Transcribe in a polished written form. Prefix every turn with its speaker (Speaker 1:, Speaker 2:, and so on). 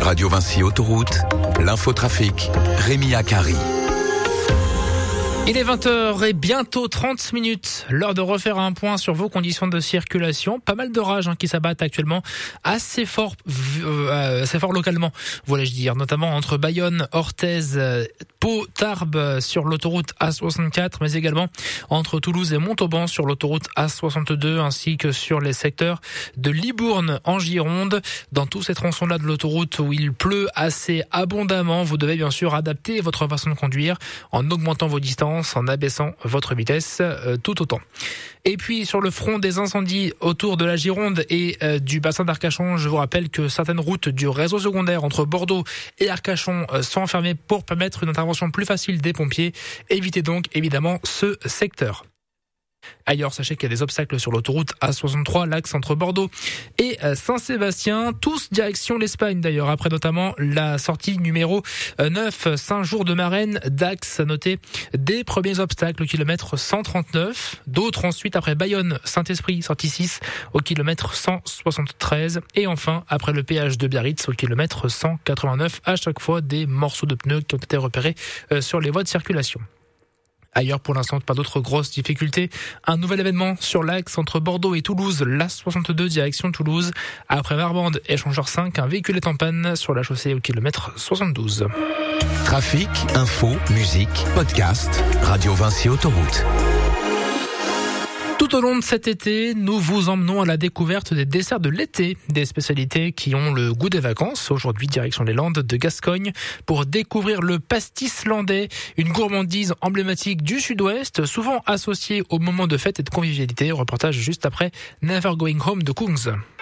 Speaker 1: Radio Vinci Autoroute, l'infotrafic, Rémi Akari.
Speaker 2: Il est 20h et bientôt 30 minutes. L'heure de refaire un point sur vos conditions de circulation. Pas mal d'orages qui s'abattent actuellement assez fort localement, voulais-je dire, notamment entre Bayonne, Orthez, Pau, Tarbes sur l'autoroute A64, mais également entre Toulouse et Montauban sur l'autoroute A62, ainsi que sur les secteurs de Libourne en Gironde. Dans tous ces tronçons-là de l'autoroute où il pleut assez abondamment, vous devez bien sûr adapter votre façon de conduire en augmentant vos distances, en abaissant votre vitesse tout autant. Et puis sur le front des incendies autour de la Gironde et du bassin d'Arcachon, je vous rappelle que certaines routes du réseau secondaire entre Bordeaux et Arcachon sont fermées pour permettre une intervention plus facile des pompiers. Évitez donc évidemment ce secteur. Ailleurs, sachez qu'il y a des obstacles sur l'autoroute A63, l'axe entre Bordeaux et Saint-Sébastien, tous direction l'Espagne d'ailleurs, après notamment la sortie numéro 9, Saint-Jour de Marennes, d'axe, notez des premiers obstacles au kilomètre 139, d'autres ensuite après Bayonne, Saint-Esprit, sortie 6 au kilomètre 173, et enfin après le péage de Biarritz au kilomètre 189, à chaque fois des morceaux de pneus qui ont été repérés sur les voies de circulation. Ailleurs, pour l'instant, pas d'autres grosses difficultés. Un nouvel événement sur l'axe entre Bordeaux et Toulouse, l'A62 direction Toulouse. Après Marbande, échangeur 5, un véhicule est en panne sur la chaussée au kilomètre 72.
Speaker 1: Trafic, info, musique, podcast, Radio Vinci Autoroute.
Speaker 2: Tout au long de cet été, nous vous emmenons à la découverte des desserts de l'été, des spécialités qui ont le goût des vacances. Aujourd'hui, direction les Landes de Gascogne pour découvrir le pastis landais, une gourmandise emblématique du sud-ouest, souvent associée aux moments de fête et de convivialité. Reportage juste après Never Going Home de Kungs.